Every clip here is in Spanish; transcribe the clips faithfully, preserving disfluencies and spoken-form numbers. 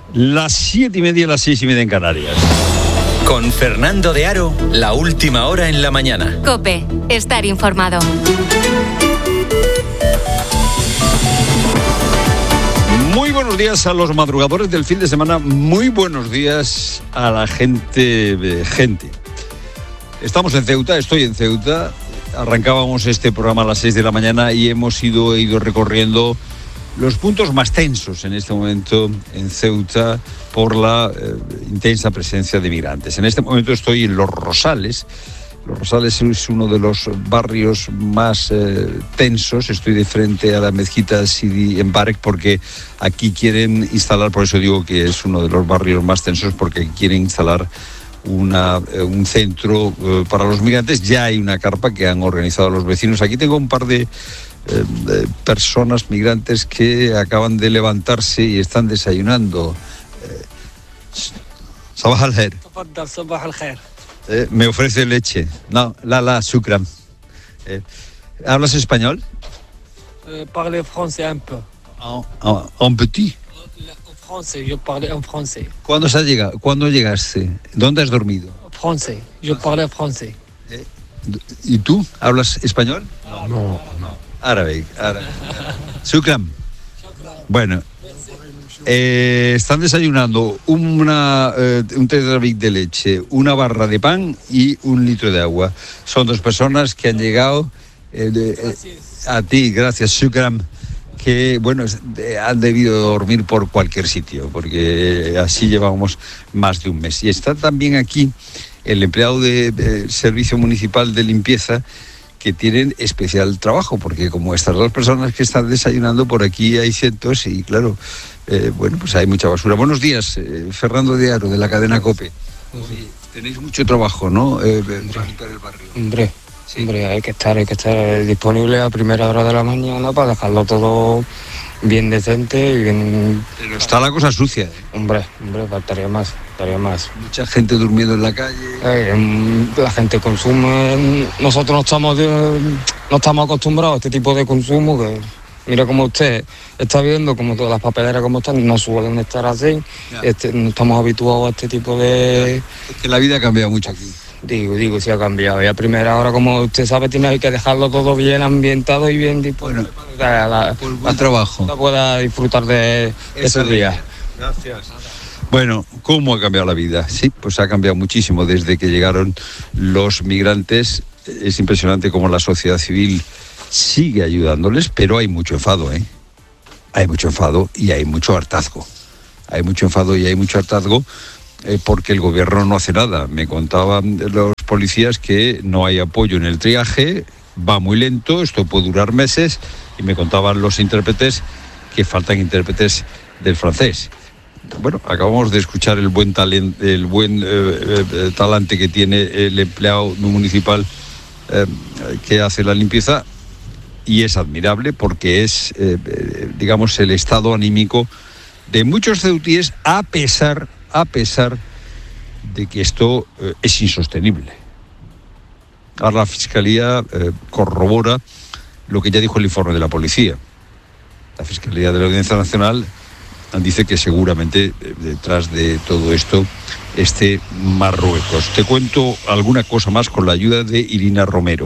Las siete y media, las seis y media en Canarias. Con Fernando de Aro, la última hora en la mañana. COPE, estar informado. Muy buenos días a los madrugadores del fin de semana. Muy buenos días a la gente. Eh, gente. Estamos en Ceuta, estoy en Ceuta. Arrancábamos este programa a las seis de la mañana y hemos ido, ido recorriendo los puntos más tensos en este momento en Ceuta por la eh, intensa presencia de migrantes. En este momento estoy en Los Rosales. Los Rosales es uno de los barrios más eh, tensos. Estoy de frente a la mezquita Sidi Mbarek porque aquí quieren instalar, por eso digo que es uno de los barrios más tensos, porque quieren instalar una, eh, un centro eh, para los migrantes. Ya hay una carpa que han organizado los vecinos. Aquí tengo un par de Eh, de personas migrantes que acaban de levantarse y están desayunando. Eh, Sabah al-Khair. Eh, me ofrece leche. No, la la sucram. Eh, ¿Hablas español? Euh, parler français un peu. En, en, en petit. En français, yo parle en français. ¿Cuándo has llegado? ¿Cuándo llegaste? ¿Dónde has dormido? Français, yo parle français. Eh, ¿Y tú? ¿Hablas español? No, no. no. Árabe, árabe. Shukran. Bueno, eh, están desayunando una, eh, un tetrabric de leche, una barra de pan y un litro de agua. Son dos personas que han llegado eh, de, eh, a ti, gracias, Shukran, que bueno, han debido dormir por cualquier sitio, porque así llevamos más de un mes. Y está también aquí el empleado de, de Servicio Municipal de Limpieza, que tienen especial trabajo, porque como estas dos personas que están desayunando, por aquí hay cientos y claro, eh, bueno, pues hay mucha basura. Buenos días, eh, Fernando de Aro, de la cadena COPE. Oye, tenéis mucho trabajo, ¿no? Eh, para limpiar el barrio. Hombre, sí. hombre, hay que estar, hay que estar disponible a primera hora de la mañana para dejarlo todo bien decente y bien... Pero está la cosa sucia. ¿eh? Hombre, hombre, faltaría más, faltaría más. Mucha gente durmiendo en la calle. Eh, la gente consume, nosotros no estamos, de, no estamos acostumbrados a este tipo de consumo, que mira como usted está viendo, como todas las papeleras como están, no suelen estar así, este, no estamos habituados a este tipo de... Es que la vida ha cambiado mucho aquí. Digo, digo, sí ha cambiado. Y a primera hora, como usted sabe, tiene que dejarlo todo bien ambientado y bien dispuesto. Bueno, para la, por buen trabajo. La pueda disfrutar de esos días. Gracias. Bueno, ¿cómo ha cambiado la vida? Sí, pues ha cambiado muchísimo desde que llegaron los migrantes. Es impresionante cómo la sociedad civil sigue ayudándoles, pero hay mucho enfado, ¿eh? Hay mucho enfado y hay mucho hartazgo. Hay mucho enfado y hay mucho hartazgo. Eh, porque el gobierno no hace nada. Me contaban los policías que no hay apoyo en el triaje, va muy lento, esto puede durar meses, y me contaban los intérpretes que faltan intérpretes del francés. Bueno, acabamos de escuchar el buen talento, el buen eh, eh, talante que tiene el empleado municipal eh, que hace la limpieza, y es admirable porque es, eh, eh, digamos, el estado anímico de muchos ceutíes, a pesar a pesar de que esto eh, es insostenible. Ahora la Fiscalía eh, corrobora lo que ya dijo el informe de la policía. La Fiscalía de la Audiencia Nacional dice que seguramente eh, detrás de todo esto esté Marruecos. Te cuento alguna cosa más con la ayuda de Irina Romero.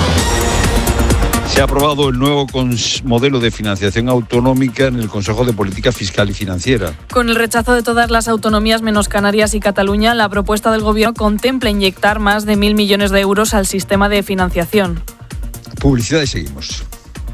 Se ha aprobado el nuevo cons- modelo de financiación autonómica en el Consejo de Política Fiscal y Financiera. Con el rechazo de todas las autonomías menos Canarias y Cataluña, la propuesta del Gobierno contempla inyectar más de mil millones de euros al sistema de financiación. Publicidad y seguimos.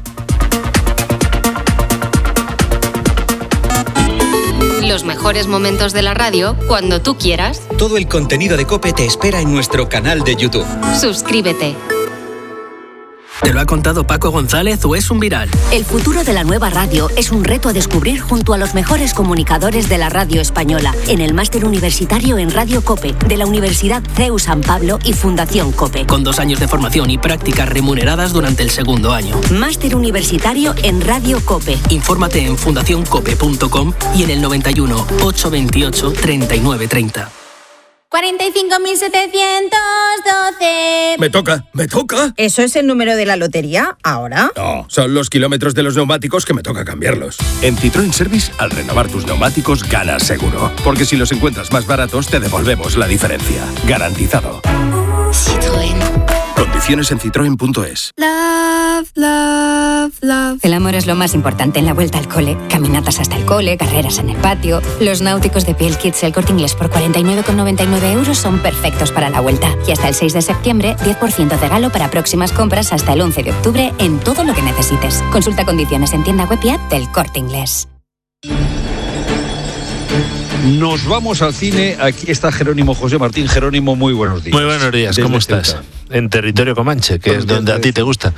Los mejores momentos de la radio cuando tú quieras. Todo el contenido de COPE te espera en nuestro canal de YouTube. Suscríbete. ¿Te lo ha contado Paco González o es un viral? El futuro de la nueva radio es un reto a descubrir junto a los mejores comunicadores de la radio española en el Máster Universitario en Radio COPE de la Universidad C E U San Pablo y Fundación COPE. Con dos años de formación y prácticas remuneradas durante el segundo año. Máster Universitario en Radio COPE. Infórmate en fundación cope punto com y en el noventa y uno, ochocientos veintiocho, treinta y nueve treinta. cuarenta y cinco mil setecientos doce. Me toca, me toca. ¿Eso es el número de la lotería ahora? No, son los kilómetros de los neumáticos que me toca cambiarlos. En Citroën Service, al renovar tus neumáticos, ganas seguro. Porque si los encuentras más baratos, te devolvemos la diferencia. Garantizado. Citroën. Condiciones en citroen punto es. Love, love, love. El amor es lo más importante en la vuelta al cole. Caminatas hasta el cole, carreras en el patio. Los náuticos de Piel Kids El Corte Inglés por cuarenta y nueve con noventa y nueve euros son perfectos para la vuelta. Y hasta el seis de septiembre, diez por ciento de regalo para próximas compras hasta el once de octubre en todo lo que necesites. Consulta condiciones en tienda web y app del Corte Inglés. Nos vamos al cine. Aquí está Jerónimo José Martín. Jerónimo, muy buenos días. Muy buenos días, Desde ¿cómo estás? Ceuta. En territorio comanche, que es donde a ti te gusta.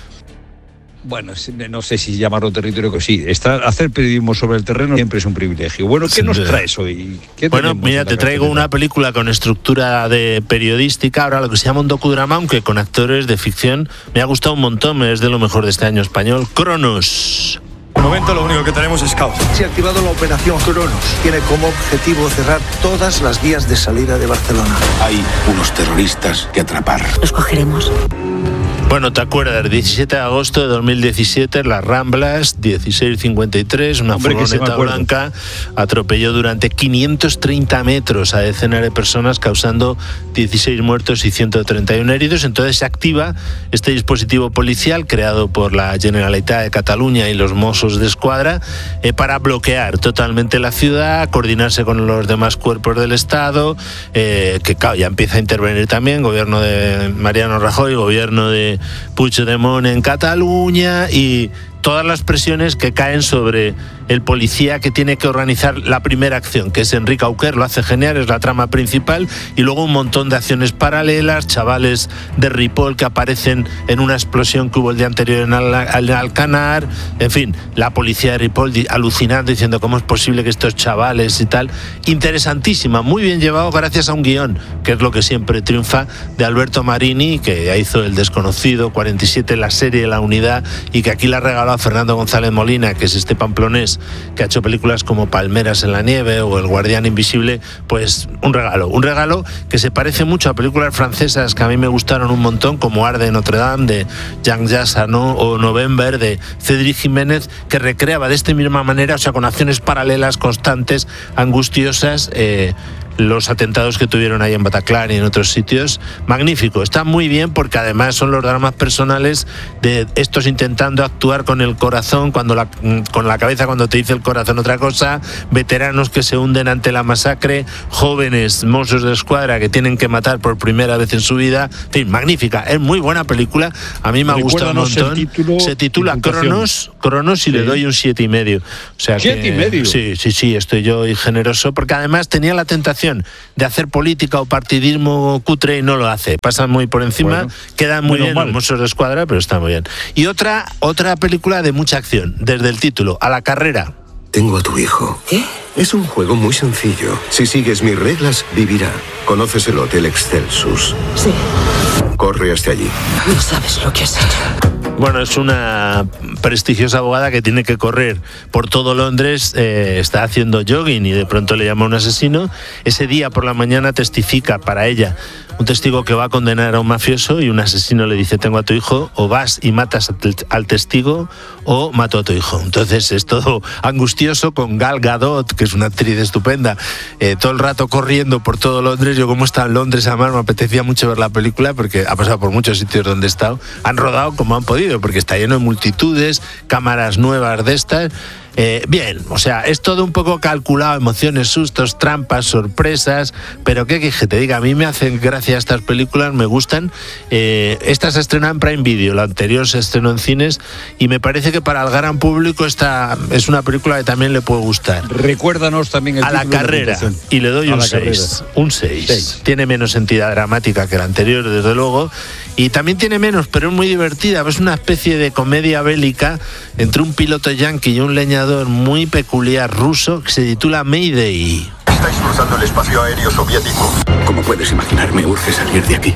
Bueno, no sé si llamarlo territorio que sí. Estar, hacer periodismo sobre el terreno siempre es un privilegio. Bueno, ¿qué nos traes hoy? ¿Qué bueno, mira, te traigo una película con estructura de periodística, ahora lo que se llama un docudrama, aunque con actores de ficción. Me ha gustado un montón, es de lo mejor de este año español. Cronos. De momento lo único que tenemos es caos. Se ha activado la operación Cronos. Tiene como objetivo cerrar todas las vías de salida de Barcelona. Hay unos terroristas que atrapar. Los cogeremos. Bueno, ¿te acuerdas? diecisiete de agosto de dos mil diecisiete, Las Ramblas, dieciséis cincuenta y tres, una Hombre, furgoneta blanca atropelló durante quinientos treinta metros a decenas de personas, causando dieciséis muertos y ciento treinta y uno heridos. Entonces se activa este dispositivo policial creado por la Generalitat de Cataluña y los Mossos de Escuadra eh, para bloquear totalmente la ciudad, coordinarse con los demás cuerpos del Estado, eh, que claro, ya empieza a intervenir también gobierno de Mariano Rajoy, gobierno de Puigdemont en Cataluña y todas las presiones que caen sobre el policía que tiene que organizar la primera acción, que es Enrique Auquer, lo hace genial, es la trama principal, y luego un montón de acciones paralelas, chavales de Ripoll que aparecen en una explosión que hubo el día anterior en Al- Al- Alcanar, en fin, la policía de Ripoll di- alucinando, diciendo cómo es posible que estos chavales y tal. Interesantísima, muy bien llevado gracias a un guión, que es lo que siempre triunfa, de Alberto Marini, que hizo El Desconocido, cuarenta y siete, la serie La Unidad, y que aquí la regaló a Fernando González Molina, que es este pamplonés que ha hecho películas como Palmeras en la nieve o El Guardián Invisible. Pues un regalo, un regalo que se parece mucho a películas francesas que a mí me gustaron un montón, como Arde de Notre Dame de Jean-Jacques Arnaud o November de Cédric Jiménez, que recreaba de esta misma manera, o sea, con acciones paralelas, constantes, angustiosas, eh, los atentados que tuvieron ahí en Bataclan y en otros sitios. Magnífico, está muy bien porque además son los dramas personales de estos intentando actuar con el corazón, cuando la, con la cabeza cuando te dice el corazón otra cosa, veteranos que se hunden ante la masacre, jóvenes mozos de escuadra que tienen que matar por primera vez en su vida. En fin, magnífica, es muy buena película, a mí me ha gustado un montón. Título, se titula Cronos, Cronos y sí. Le doy un siete y medio. O sea ¿Siete que, y medio? Sí, sí, sí, estoy yo hoy generoso porque además tenía la tentación de hacer política o partidismo cutre y no lo hace. Pasan muy por encima, bueno, quedan muy bien mal. Los Mossos de Escuadra, pero está muy bien. Y otra, otra película de mucha acción, desde el título, A la carrera. Tengo a tu hijo. ¿Qué? Es un juego muy sencillo. Si sigues mis reglas, vivirá. ¿Conoces el Hotel Excelsus? Sí. Corre hasta allí. No sabes lo que has hecho. Bueno, es una prestigiosa abogada que tiene que correr por todo Londres, eh, está haciendo jogging y de pronto le llama un asesino. Ese día por la mañana testifica para ella un testigo que va a condenar a un mafioso y un asesino le dice: tengo a tu hijo, o vas y matas al testigo o mato a tu hijo. Entonces es todo angustioso, con Gal Gadot, que es una actriz estupenda, eh, todo el rato corriendo por todo Londres. Yo como he estado en Londres, además me apetecía mucho ver la película porque ha pasado por muchos sitios donde he estado. Han rodado como han podido porque está lleno de multitudes, cámaras nuevas de estas. Eh, bien, o sea, es todo un poco calculado, emociones, sustos, trampas, sorpresas, pero qué que te diga, a mí me hacen gracia estas películas, me gustan. Eh, esta se estrenó en Prime Video, la anterior se estrenó en cines y me parece que para el gran público esta es una película que también le puede gustar. Recuérdanos también el A la carrera, y le doy un seis, un seis. Tiene menos entidad dramática que la anterior, desde luego, y también tiene menos, pero es muy divertida, es una especie de comedia bélica entre un piloto yanqui y un leñador muy peculiar ruso que se titula Mayday. Estáis cruzando el espacio aéreo soviético. Como puedes imaginar, me urge salir de aquí.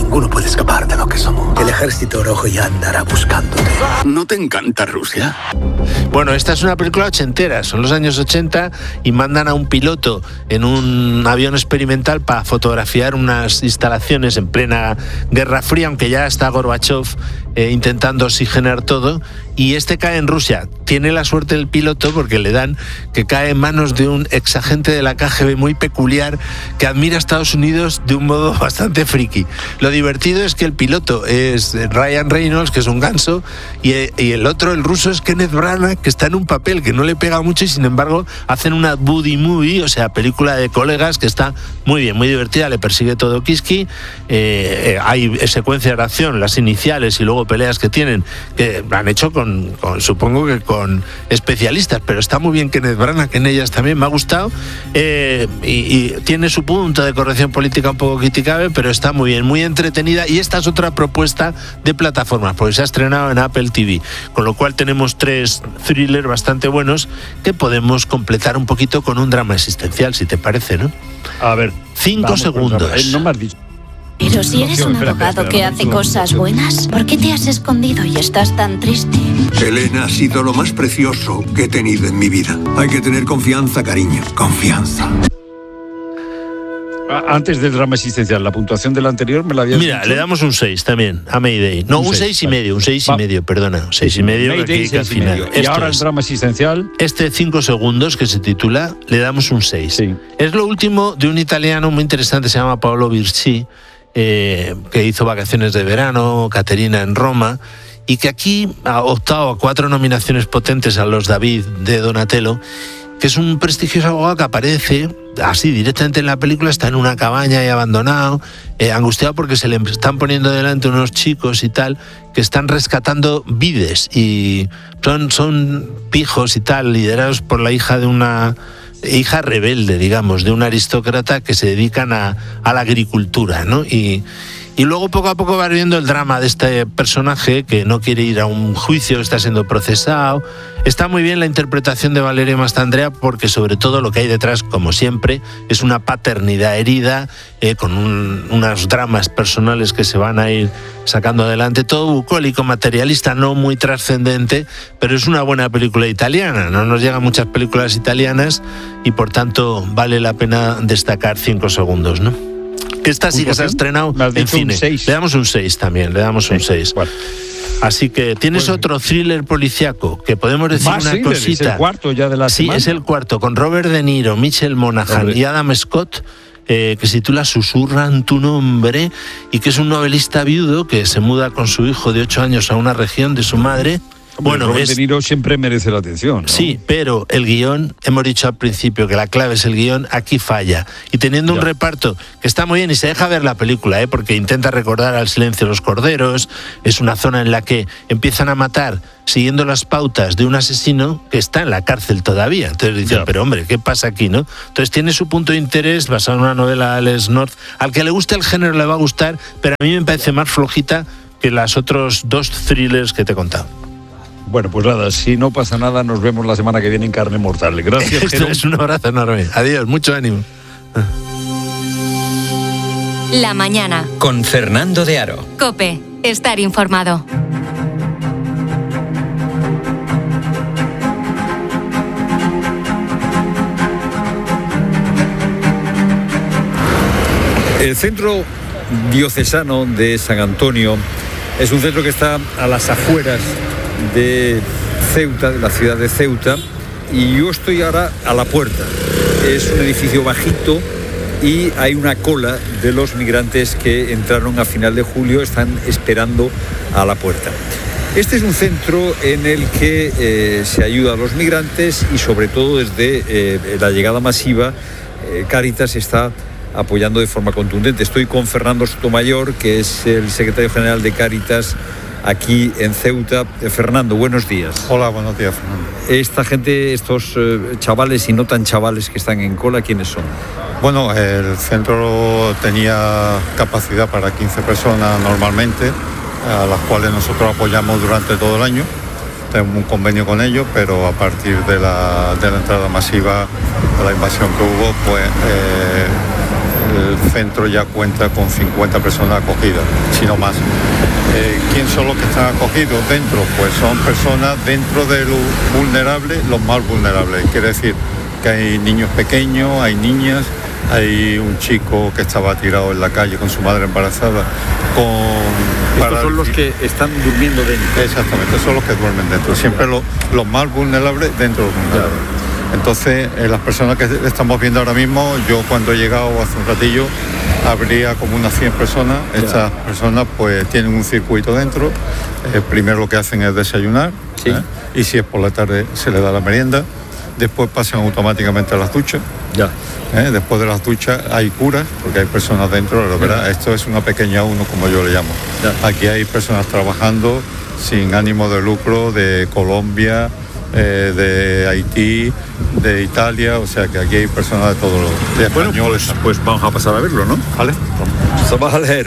ninguno puede escapar de lo que somos. El ejército rojo ya andará buscándote. ¿No te encanta Rusia? Bueno, esta es una película ochentera, son los años ochenta y mandan a un piloto en un avión experimental para fotografiar unas instalaciones en plena Guerra Fría, aunque ya está Gorbachev eh, intentando oxigenar todo, y este cae en Rusia. Tiene la suerte el piloto porque le dan que cae en manos de un exagente de la K G B muy peculiar que admira a Estados Unidos de un modo bastante friki. Lo divertido es que el piloto es Ryan Reynolds, que es un ganso, y, y el otro, el ruso, es Kenneth Branagh, que está en un papel que no le pega mucho y sin embargo hacen una buddy movie, o sea, película de colegas que está muy bien, muy divertida. Le persigue todo Kiski, eh, eh, hay secuencias de acción, las iniciales y luego peleas que tienen, que han hecho con, con supongo que con especialistas, pero está muy bien Kenneth Branagh, que en ellas también me ha gustado, eh, y, y tiene su punto de corrección política un poco criticable, pero está muy bien, muy entretenida, y esta es otra propuesta de plataformas, porque se ha estrenado en Apple T V, con lo cual tenemos tres thrillers bastante buenos que podemos completar un poquito con un drama existencial, si te parece, ¿no? A ver, cinco segundos. Eh, no me has dicho. Pero si eres un abogado que hace cosas buenas, ¿por qué te has escondido y estás tan triste? Elena ha sido lo más precioso que he tenido en mi vida. Hay que tener confianza, cariño. Confianza. Antes del drama existencial, la puntuación del anterior me la había Mira, dicho. le damos un seis también a Mayday. No, un, un seis y vale. medio, un seis Va. y medio, perdona. seis y medio, Mayday, que, que al seis y final. medio. Y Esto ahora es. el drama existencial. Este cinco segundos, que se titula, le damos un seis. Sí. Es lo último de un italiano muy interesante, se llama Paolo Virci, eh, que hizo Vacaciones de Verano, Caterina en Roma, y que aquí ha optado a cuatro nominaciones potentes a los David de Donatello, que es un prestigioso abogado que aparece así directamente en la película, está en una cabaña y abandonado, eh, angustiado porque se le están poniendo delante unos chicos y tal, que están rescatando vides, y son, son pijos y tal, liderados por la hija de una hija rebelde, digamos, de un aristócrata que se dedican a, a la agricultura, ¿no? Y, y luego poco a poco va viendo el drama de este personaje que no quiere ir a un juicio, está siendo procesado. Está muy bien la interpretación de Valeria Mastandrea, porque sobre todo lo que hay detrás, como siempre, es una paternidad herida, eh, con un, unos dramas personales que se van a ir sacando adelante. Todo bucólico, materialista, no muy trascendente, pero es una buena película italiana. No nos llegan muchas películas italianas y por tanto vale la pena destacar cinco segundos, ¿no? Esta sí que se ha estrenado en cine. Le damos un seis también, le damos un seis. Bueno. Así que tienes bueno. otro thriller policiaco que podemos decir una thriller, cosita. Es el cuarto ya de la sí, semana. es el cuarto, con Robert De Niro, Michelle Monaghan Hombre. y Adam Scott, eh, que se titula Susurran tu nombre, y que es un novelista viudo que se muda con su hijo de ocho años a una región de su madre. Bueno, Robert es, De Niro siempre merece la atención, ¿no? Sí, pero el guión, hemos dicho al principio que la clave es el guión, aquí falla. Y teniendo ya. un reparto que está muy bien, y se deja ver la película, ¿eh? porque intenta recordar Al silencio de los corderos, es una zona en la que empiezan a matar siguiendo las pautas de un asesino que está en la cárcel todavía. Entonces dicen, ya. pero hombre, ¿qué pasa aquí, no? Entonces tiene su punto de interés basado en una novela de Alex North. Al que le guste el género le va a gustar, pero a mí me parece más flojita que las otros dos thrillers que te he contado. Bueno, pues nada, si no pasa nada, nos vemos la semana que viene en Carne Mortal. Gracias, Esto es un abrazo enorme. Adiós, mucho ánimo. La mañana. Con Fernando de Aro. COPE, estar informado. El Centro Diocesano de San Antonio es un centro que está a las afueras de Ceuta, de la ciudad de Ceuta, y yo estoy ahora a la puerta. Es un edificio bajito y hay una cola de los migrantes que entraron a final de julio, están esperando a la puerta. Este es un centro en el que eh, se ayuda a los migrantes y sobre todo desde eh, la llegada masiva, eh, Cáritas está apoyando de forma contundente. Estoy con Fernando Sotomayor, que es el secretario general de Cáritas aquí en Ceuta. Fernando, buenos días. Hola, buenos días, Fernando. Esta gente, estos eh, chavales y no tan chavales que están en cola, ¿quiénes son? Bueno, el centro tenía capacidad para quince personas normalmente, a las cuales nosotros apoyamos durante todo el año. Tenemos un convenio con ellos, pero a partir de la, de la entrada masiva, de la invasión que hubo, pues eh, el centro ya cuenta con cincuenta personas acogidas, si no más. Eh, ¿Quién son los que están acogidos dentro? Pues son personas dentro de lo vulnerable, los más vulnerables. Quiere decir que hay niños pequeños, hay niñas, hay un chico que estaba tirado en la calle con su madre embarazada. Con Estos son los que están durmiendo dentro. Exactamente, son los que duermen dentro. Siempre los, los más vulnerables dentro de los vulnerables. Entonces, eh, las personas que estamos viendo ahora mismo, yo cuando he llegado hace un ratillo, habría como unas cien personas. Ya. Estas personas pues tienen un circuito dentro. Eh, primero lo que hacen es desayunar, sí. ¿eh? Y si es por la tarde se les da la merienda. Después pasan automáticamente a las duchas. Ya. ¿Eh? Después de las duchas hay curas, porque hay personas dentro, pero ¿verdad? Esto es una pequeña uno, como yo le llamo. Ya. Aquí hay personas trabajando sin ánimo de lucro de Colombia, eh, de Haití, de Italia, o sea que aquí hay personas de todos los de bueno, pues, pues vamos a pasar a verlo, ¿no? Vale. Sabah al-Khair.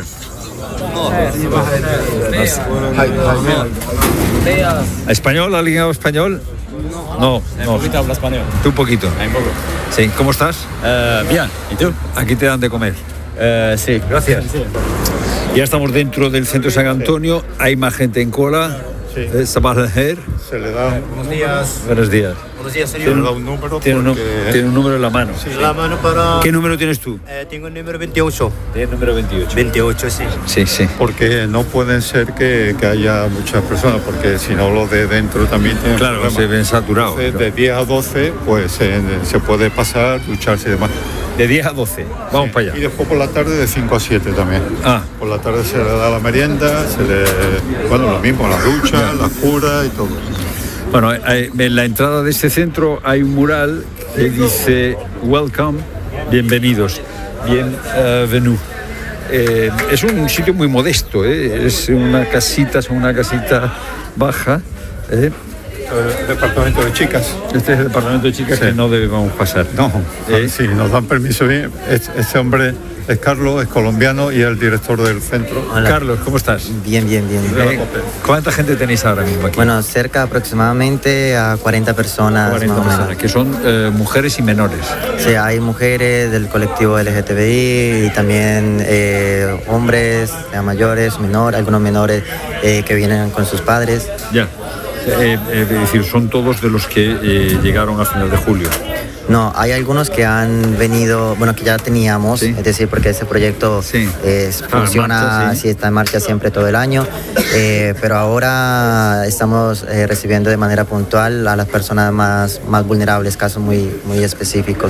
¿Español? ¿Alguien habla español? No, no. Un poquito habla español. ¿Tú un poquito? Un poco. Sí, ¿cómo estás? Uh, bien, ¿y tú? Aquí te dan de comer. Uh, sí, gracias. Sí. Ya estamos dentro del centro de San Antonio, hay más gente en cola. Sí. Eh, Sabah al-Khair. Se le da buenos días. Buenos días. Buenos días, señor. Tiene un número. Tiene, porque... un, tiene un número en la mano. Sí. La mano para... ¿Qué número tienes tú? Eh, tengo el número veintiocho. Tienes el número veintiocho. veintiocho, sí. Sí, sí. Porque no pueden ser que, que haya muchas personas, porque si no los de dentro también tienen claro, problemas. Se ven saturados. Entonces, claro. De diez a doce, pues se, se puede pasar, ducharse y demás. De diez a doce, vamos sí. para allá. Y después por la tarde de cinco a siete también. Ah. Por la tarde se le da la merienda, se le... Bueno, lo mismo, la ducha, la cura y todo. Bueno, en la entrada de este centro hay un mural que dice Welcome, bienvenidos, bienvenue. Eh, es un sitio muy modesto, ¿eh? Es una casita, es una casita baja. ¿eh? El departamento de chicas. Este es el departamento de chicas sí. Que no debemos pasar. No, ¿eh? Sí, nos dan permiso bien. Este hombre es Carlos, es colombiano y es el director del centro. Hola. Carlos, ¿cómo estás? Bien, bien, bien. Eh, ¿Cuánta gente tenéis ahora mismo aquí? Bueno, cerca aproximadamente a cuarenta personas. cuarenta más personas, que son eh, mujeres y menores. Sí, hay mujeres del colectivo L G T B I y también eh, hombres, eh, mayores, menores, algunos menores eh, que vienen con sus padres. Ya. Eh, eh, es decir, son todos de los que eh, llegaron a final de julio. No, hay algunos que han venido, bueno, que ya teníamos, sí. Es decir, porque ese proyecto sí. eh, funciona, marcha, sí. Sí, está en marcha siempre todo el año, eh, pero ahora estamos eh, recibiendo de manera puntual a las personas más, más vulnerables, casos muy, muy específicos.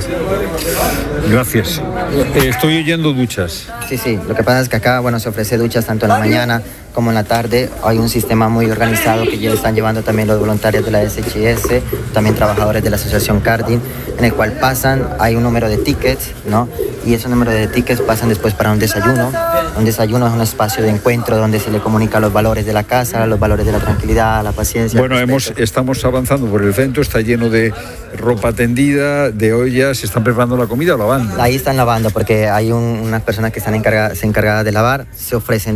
Gracias. Eh, estoy oyendo duchas. Sí, sí, lo que pasa es que acá, bueno, se ofrece duchas tanto en la mañana como en la tarde. Hay un sistema muy organizado que ya están llevando también los voluntarios de la S H S, también trabajadores de la asociación Cardin, en el cual pasan, hay un número de tickets, ¿no? Y esos números de tickets pasan después para un desayuno. Un desayuno es un espacio de encuentro donde se le comunica los valores de la casa, los valores de la tranquilidad, la paciencia. Bueno, hemos, estamos avanzando por el centro, está lleno de ropa tendida, de ollas, ¿se están preparando la comida o lavando? Ahí están lavando porque hay un, unas personas que están encargadas, se encargadas de lavar, se ofrecen